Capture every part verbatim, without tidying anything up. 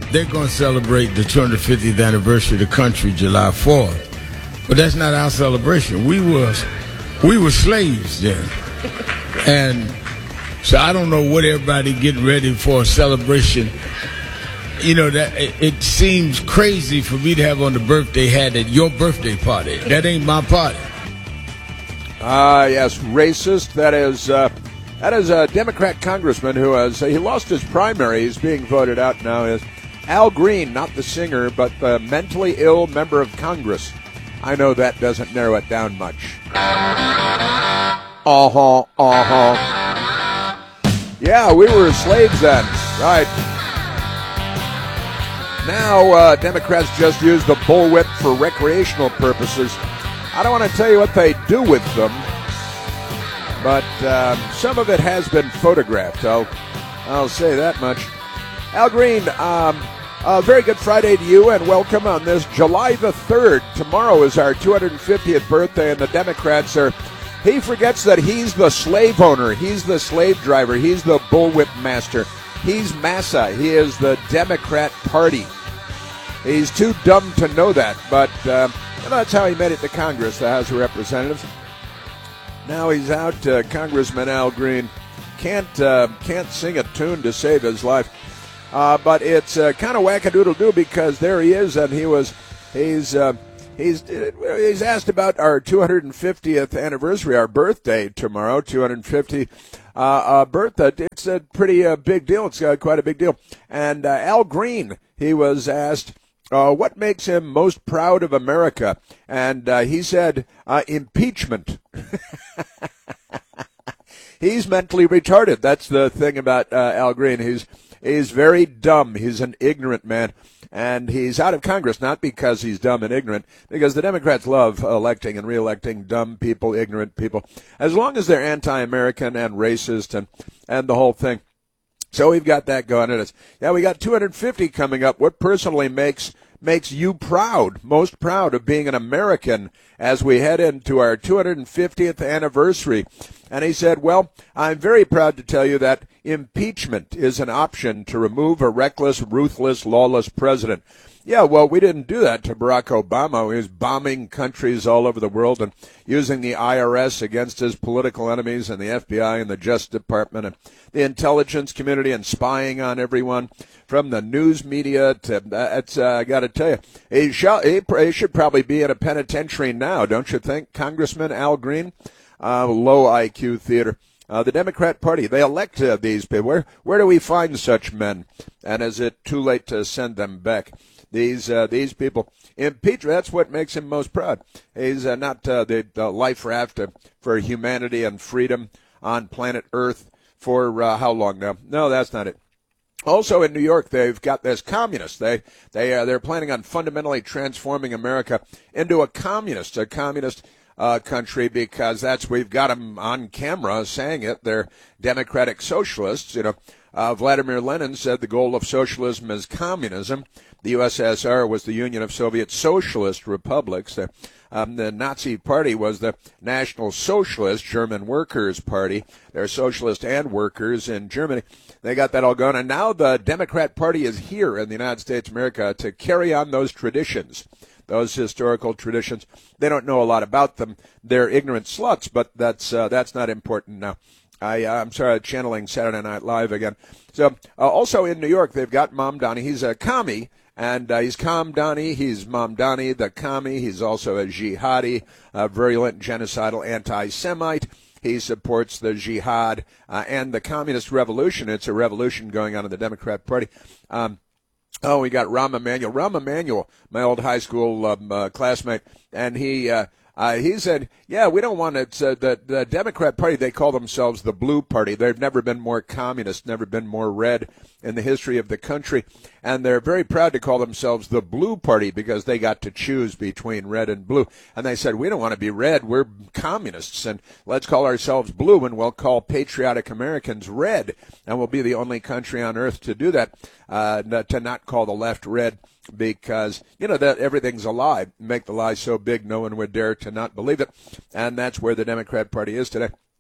they're going to celebrate the two hundred fiftieth anniversary of the country July fourth. But that's not our celebration. We were, we were slaves then. And so I don't know what everybody getting ready for a celebration. You know, that it, it seems crazy for me to have on the birthday hat at your birthday party. That ain't my party. Ah, uh, yes, racist. That is uh, that is a Democrat congressman who has he lost his primary. He's being voted out now. Is Al Green, not the singer, but the mentally ill member of Congress. I know that doesn't narrow it down much. Uh-huh, uh-huh. Yeah, we were slaves then, right. Now, uh, Democrats just use the bullwhip for recreational purposes. I don't want to tell you what they do with them, but um, some of it has been photographed. I'll, I'll say that much. Al Green, um, a very good Friday to you, and welcome on this July the third. Tomorrow is our two hundred fiftieth birthday, and the Democrats are... He forgets that he's the slave owner. He's the slave driver. He's the bullwhip master. He's Massa. He is the Democrat Party. He's too dumb to know that, but uh, that's how he made it to Congress, the House of Representatives. Now he's out. Uh, Congressman Al Green can't uh, can't sing a tune to save his life, uh, but it's uh, kind of wackadoodle-doo because there he is, and he was he's. Uh, He's he's asked about our two hundred fiftieth anniversary, our birthday tomorrow, two hundred fifty uh, uh, birthday. It's a pretty uh, big deal. It's uh, quite a big deal. And uh, Al Green, he was asked uh, what makes him most proud of America, and uh, he said uh, impeachment. He's mentally retarded. That's the thing about uh, Al Green. He's he's very dumb. He's an ignorant man. And he's out of Congress, not because he's dumb and ignorant, because the Democrats love electing and re-electing dumb people, ignorant people, as long as they're anti-American and racist and, and the whole thing. So we've got that going at us. Yeah, we got two hundred fifty coming up. What personally makes makes you proud, most proud of being an American as we head into our two hundred fiftieth anniversary? And he said, well, I'm very proud to tell you that impeachment is an option to remove a reckless, ruthless, lawless president. Yeah, well, we didn't do that to Barack Obama. He was bombing countries all over the world and using the I R S against his political enemies and the F B I and the Justice Department and the intelligence community and spying on everyone from the news media to, uh, it's, uh, I got to tell you, he, shall, he, he should probably be in a penitentiary now, don't you think, Congressman Al Green? Uh, low I Q theater. Uh, the Democrat Party, they elect uh, these people. Where, where do we find such men? And is it too late to send them back? These uh, these people impeach. That's what makes him most proud. He's uh, not uh, the, the life raft uh, for humanity and freedom on planet Earth for uh, how long now? No, that's not it. Also in New York, they've got this communist. They they uh, they're planning on fundamentally transforming America into a communist, a communist uh, country, because that's we've got them on camera saying it. They're democratic socialists. You know, uh, Vladimir Lenin said the goal of socialism is communism. The U S S R was the Union of Soviet Socialist Republics. The, um, the Nazi Party was the National Socialist German Workers' Party. They're socialist and workers in Germany. They got that all going. And now the Democrat Party is here in the United States of America to carry on those traditions, those historical traditions. They don't know a lot about them. They're ignorant sluts, but that's uh, that's not important now. I, uh, I'm sorry, channeling Saturday Night Live again. So uh, also in New York, they've got Mamdani. He's a commie. And uh, he's Kamdani, he's Mamdani, the commie. He's also a jihadi, a virulent, genocidal anti-Semite. He supports the jihad uh, and the communist revolution. It's a revolution going on in the Democrat Party. Um, oh, we got Rahm Emanuel. Rahm Emanuel, my old high school um, uh, classmate, and he uh, uh, he said, yeah, we don't want it. Uh, the, the Democrat Party, they call themselves the Blue Party. They've never been more communist, never been more red in the history of the country. And they're very proud to call themselves the Blue Party because they got to choose between red and blue. And they said, we don't want to be red. We're communists. And let's call ourselves blue, and we'll call patriotic Americans red. And we'll be the only country on earth to do that, uh, to not call the left red. Because, you know, that everything's a lie. Make the lie so big no one would dare to not believe it. And that's where the Democrat Party is today.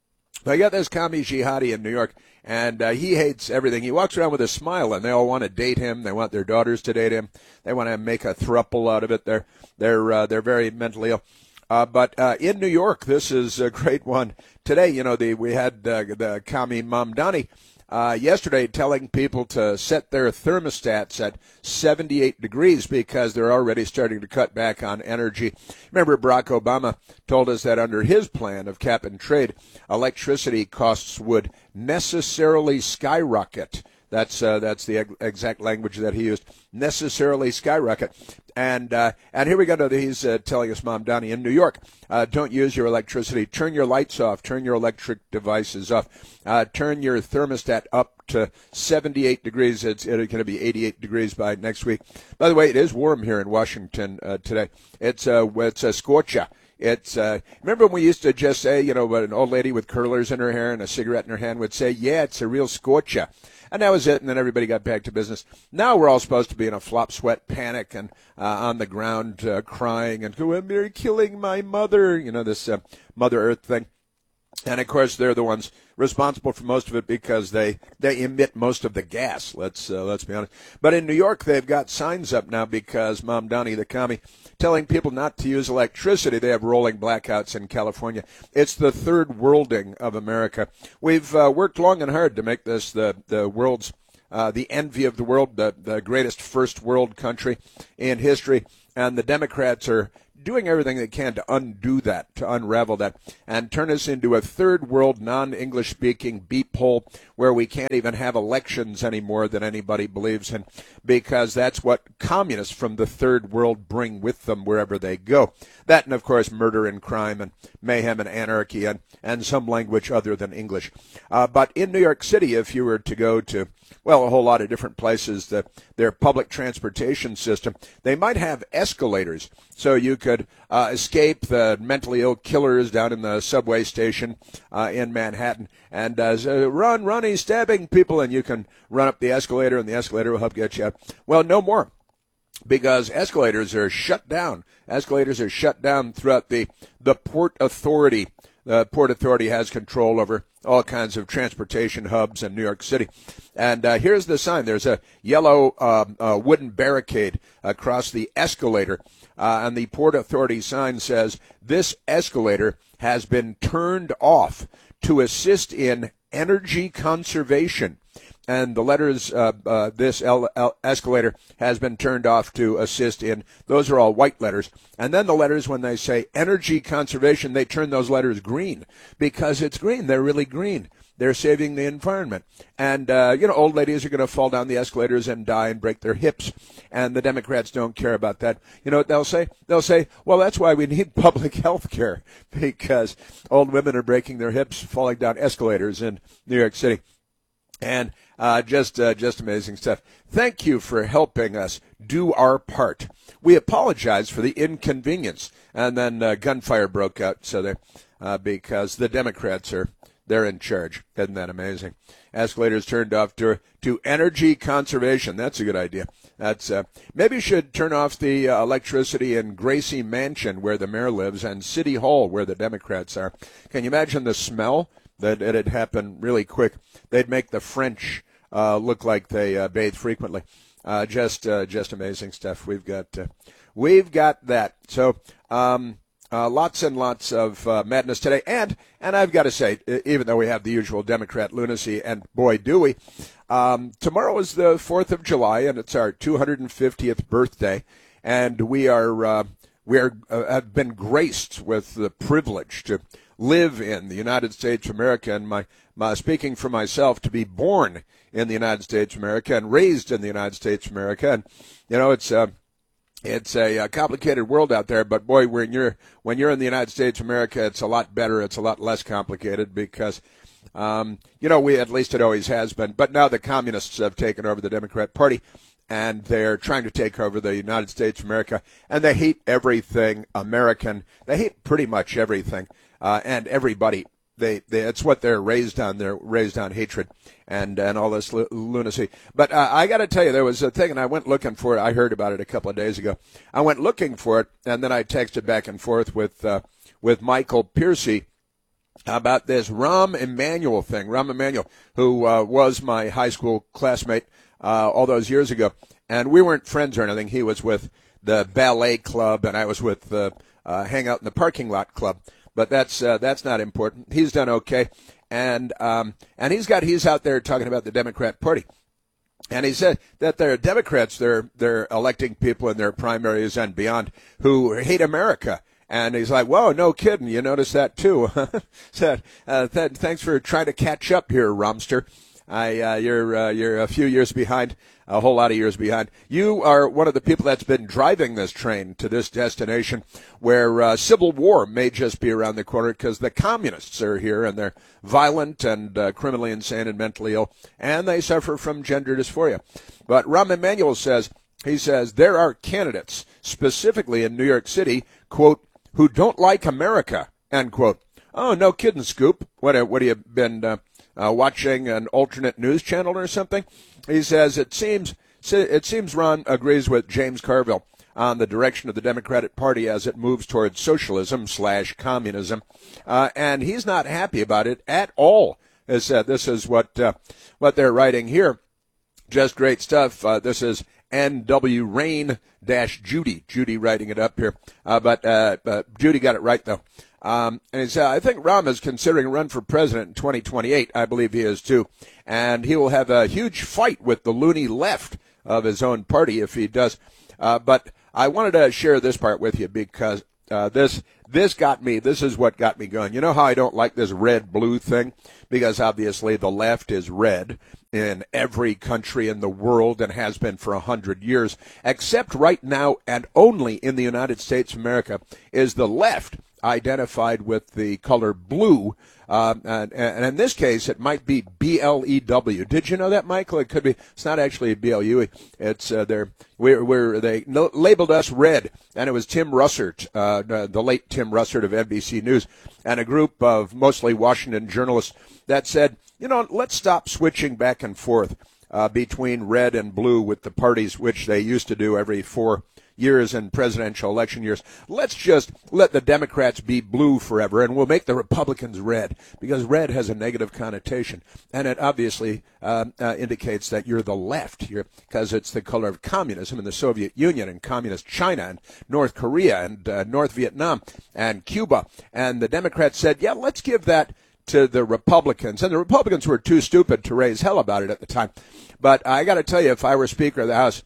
I got this commie jihadi in New York, and uh, he hates everything. He walks around with a smile, and they all want to date him. They want their daughters to date him. They want to make a throuple out of it. They're they're uh, they're very mentally ill. Uh, but uh, in New York, this is a great one today. You know, the we had uh, the commie Mamdani uh, yesterday telling people to set their thermostats at seventy-eight degrees because they're already starting to cut back on energy. Remember, Barack Obama told us that under his plan of cap and trade, electricity costs would necessarily skyrocket. That's uh, that's the ex- exact language that he used. Necessarily skyrocket. And uh, and here we go. To, he's uh, telling us, Mamdani, in New York, uh, don't use your electricity. Turn your lights off. Turn your electric devices off. Uh, turn your thermostat up to seventy-eight degrees. It's, it's going to be eighty-eight degrees by next week. By the way, it is warm here in Washington uh, today. It's uh, it's a scorcher. It's uh, remember when we used to just say, you know, what an old lady with curlers in her hair and a cigarette in her hand would say, yeah, it's a real scorcher. And that was it, and then everybody got back to business. Now we're all supposed to be in a flop sweat panic and uh, on the ground uh, crying and going, they're killing my mother, you know, this uh, Mother Earth thing. And, of course, they're the ones responsible for most of it because they, they emit most of the gas, let's uh, let's be honest. But in New York, they've got signs up now because Mamdani, the commie, telling people not to use electricity. They have rolling blackouts in California. It's the third worlding of America. We've uh, worked long and hard to make this the, the world's, uh, the envy of the world, the, the greatest first world country in history. And the Democrats are doing everything they can to undo that, to unravel that, and turn us into a third world, non-English speaking beep hole where we can't even have elections anymore that anybody believes in, because that's what communists from the third world bring with them wherever they go. That and, of course, murder and crime and mayhem and anarchy and, and some language other than English. Uh, but in New York City, if you were to go to, well, a whole lot of different places, the, their public transportation system, they might have escalators so you could uh, escape the mentally ill killers down in the subway station uh, in Manhattan and uh, so run, run, he's stabbing people, and you can run up the escalator and the escalator will help get you out. Well, no more, because escalators are shut down. Escalators are shut down throughout the, the Port Authority. The Port Authority has control over all kinds of transportation hubs in New York City. And uh, here's the sign. There's a yellow um, uh, wooden barricade across the escalator. Uh, and the Port Authority sign says, this escalator has been turned off to assist in energy conservation. And the letters, uh, uh, this el- el- escalator has been turned off to assist in, those are all white letters. And then the letters, when they say energy conservation, they turn those letters green because it's green. They're really green. They're saving the environment. And, uh, you know, old ladies are going to fall down the escalators and die and break their hips. And the Democrats don't care about that. You know what they'll say? They'll say, well, that's why we need public health care, because old women are breaking their hips, falling down escalators in New York City. And uh, just uh, just amazing stuff. Thank you for helping us do our part. We apologize for the inconvenience. And then uh, gunfire broke out so they, uh, because the Democrats are they're in charge. Isn't that amazing? Escalators turned off to to energy conservation. That's a good idea. That's uh, maybe you should turn off the uh, electricity in Gracie Mansion where the mayor lives and City Hall where the Democrats are. Can you imagine the smell? That it'd happen really quick. They'd make the French uh, look like they uh, bathe frequently. Uh, just, uh, just amazing stuff. We've got, uh, we've got that. So, um, uh, lots and lots of uh, madness today. And, and I've got to say, even though we have the usual Democrat lunacy, and boy, do we, um, tomorrow is the fourth of July, and it's our two hundred fiftieth birthday, and we are, uh, we are uh, have been graced with the privilege to live in the United States of America, and my, my speaking for myself, to be born in the United States of America and raised in the United States of America. And you know, it's uh, it's a, a complicated world out there, but boy, when you're when you're in the United States of America, it's a lot better. It's a lot less complicated because um, you know, we at least it always has been. But now the communists have taken over the Democrat Party, and they're trying to take over the United States of America, and they hate everything American. They hate pretty much everything. Uh, and everybody, they, they, it's what they're raised on. They're raised on hatred and, and all this l- lunacy. But uh, I got to tell you, there was a thing, and I went looking for it. I heard about it a couple of days ago. I went looking for it, and then I texted back and forth with uh, with Michael Piercy, about this Rahm Emanuel thing. Rahm Emanuel, who uh, was my high school classmate uh, all those years ago. And we weren't friends or anything. He was with the ballet club, and I was with the uh, hang out in the parking lot club. But that's uh, that's not important. He's done okay. And um, and he's got he's out there talking about the Democrat Party. And he said that they're Democrats, they're they're electing people in their primaries and beyond who hate America. And he's like, whoa, no kidding. You noticed that, too. Said, uh, th- thanks for trying to catch up here, Romster. I, uh, you're uh, you're a few years behind, a whole lot of years behind. You are one of the people that's been driving this train to this destination where uh, civil war may just be around the corner because the communists are here and they're violent and uh, criminally insane and mentally ill, and they suffer from gender dysphoria. But Rahm Emanuel says, he says, there are candidates, specifically in New York City, quote, who don't like America, end quote. Oh, no kidding, Scoop. What, what have you been uh, uh, watching an alternate news channel or something? He says, it seems it seems Ron agrees with James Carville on the direction of the Democratic Party as it moves towards socialism slash communism, uh, and he's not happy about it at all. This, uh, this is what, uh, what they're writing here. Just great stuff. Uh, this is N W Rain dash Judy. Judy writing it up here. Uh, but, uh, uh, Judy got it right, though. Um, and he said, I think Rahm is considering a run for president in twenty twenty-eight. I believe he is, too. And he will have a huge fight with the loony left of his own party if he does. Uh, but I wanted to share this part with you because uh, this this got me. This is what got me going. You know how I don't like this red-blue thing? Because obviously the left is red in every country in the world and has been for a hundred years, except right now and only in the United States of America is the left identified with the color blue. Uh, and, and in this case, it might be B L E W. Did you know that, Michael? It could be. It's not actually B L U E. It's uh, they're we're, we're they no, labeled us red, and it was Tim Russert, uh, the late Tim Russert of N B C News, and a group of mostly Washington journalists that said, you know, let's stop switching back and forth uh, between red and blue with the parties, which they used to do every four years in presidential election years. Let's just let the Democrats be blue forever, and we'll make the Republicans red, because red has a negative connotation, and it obviously uh, uh, indicates that you're the left, because it's the color of communism in the Soviet Union and communist China and North Korea and uh, North Vietnam and Cuba. And the Democrats said, yeah, let's give that to the Republicans. And the Republicans were too stupid to raise hell about it at the time. But I got to tell you, if I were Speaker of the House,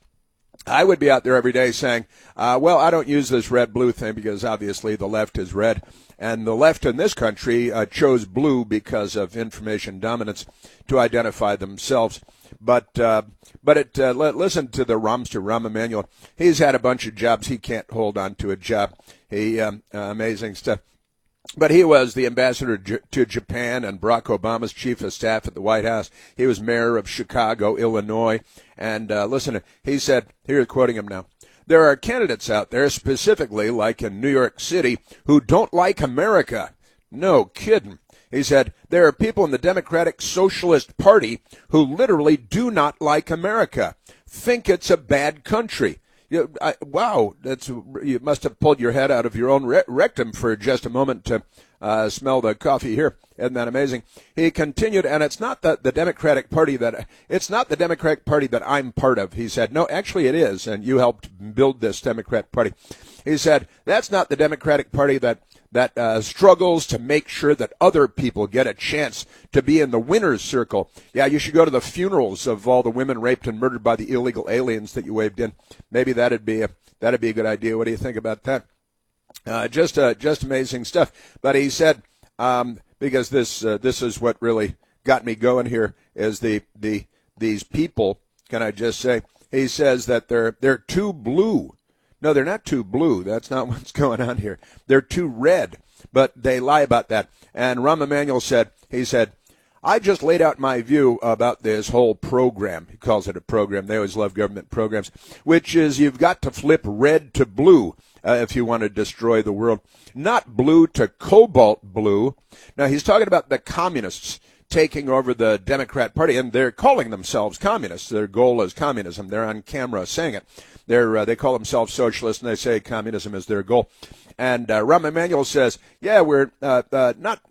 I would be out there every day saying, uh, well, I don't use this red-blue thing because obviously the left is red. And the left in this country uh, chose blue because of information dominance to identify themselves. But uh, but it uh, l- listen to the Romster, Rahm Emanuel. He's had a bunch of jobs. He can't hold on to a job. He um, uh, amazing stuff. But he was the ambassador to Japan and Barack Obama's chief of staff at the White House. He was mayor of Chicago, Illinois. And uh, listen, he said, here, quoting him now, there are candidates out there, specifically like in New York City, who don't like America. No kidding. He said, there are people in the Democratic Socialist Party who literally do not like America, think it's a bad country. You, I, wow, that's you must have pulled your head out of your own re- rectum for just a moment to uh, smell the coffee here. Isn't that amazing? He continued, and it's not the, the Democratic Party that it's not the Democratic Party that I'm part of. He said, no, actually it is, and you helped build this Democrat Party. He said, that's not the Democratic Party that that uh, struggles to make sure that other people get a chance to be in the winner's circle. Yeah, you should go to the funerals of all the women raped and murdered by the illegal aliens that you waved in. Maybe that'd be a that'd be a good idea. What do you think about that? Uh, just uh, just amazing stuff. But he said, um, because this uh, this is what really got me going here is the the these people. Can I just say? He says that they're they're too blue. No, they're not too blue. That's not what's going on here. They're too red, but they lie about that. And Rahm Emanuel said, he said, I just laid out my view about this whole program. He calls it a program. They always love government programs, which is you've got to flip red to blue uh, if you want to destroy the world. Not blue to cobalt blue. Now, he's talking about the communists taking over the Democrat Party, and they're calling themselves communists. Their goal is communism. They're on camera saying it. They're, uh, they call themselves socialists, and they say communism is their goal. And uh, Rahm Emanuel says, yeah, we're uh, uh, not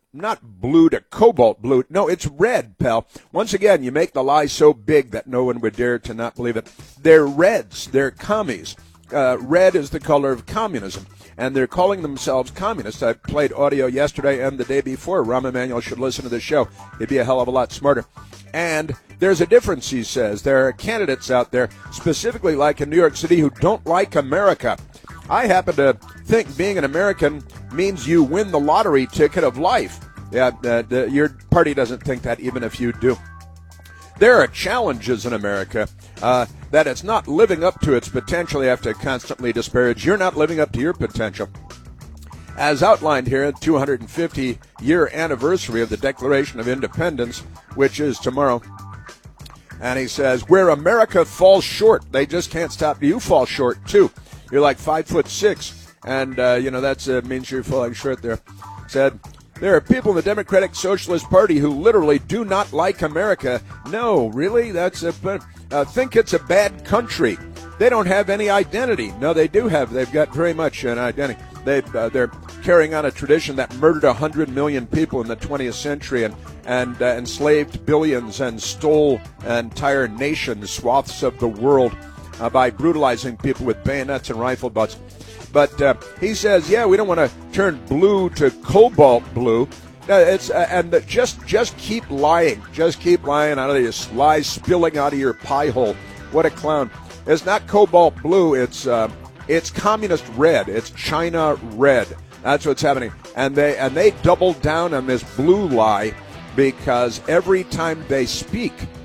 not blue to cobalt blue. No, it's red, pal. Once again, you make the lie so big that no one would dare to not believe it. They're reds. They're commies. Uh, red is the color of communism, and they're calling themselves communists. I played audio yesterday and the day before. Rahm Emanuel should listen to this show. He'd be a hell of a lot smarter. And there's a difference, he says. There are candidates out there, specifically like in New York City, who don't like America. I happen to think being an American means you win the lottery ticket of life. Yeah, uh, the, your party doesn't think that, even if you do. There are challenges in America uh, that it's not living up to its potential. You have to constantly disparage. You're not living up to your potential. As outlined here, the two hundred fifty year anniversary of the Declaration of Independence, which is tomorrow. And he says, where America falls short, they just can't stop. You fall short, too. You're like five foot six, and, uh, you know, that uh, means you're falling short there. Said, there are people in the Democratic Socialist Party who literally do not like America. No, really? That's a, uh, think it's a bad country. They don't have any identity. No, they do have. They've got very much an identity. They, uh, they're carrying on a tradition that murdered one hundred million people in the twentieth century and, and uh, enslaved billions and stole entire nations, swaths of the world, uh, by brutalizing people with bayonets and rifle butts. But uh, he says, yeah, we don't want to turn blue to cobalt blue. Uh, it's uh, and uh, just just keep lying. Just keep lying out of these lies spilling out of your pie hole. What a clown. It's not cobalt blue. It's uh, it's communist red. It's China red. That's what's happening. And they and they doubled down on this blue lie because every time they speak,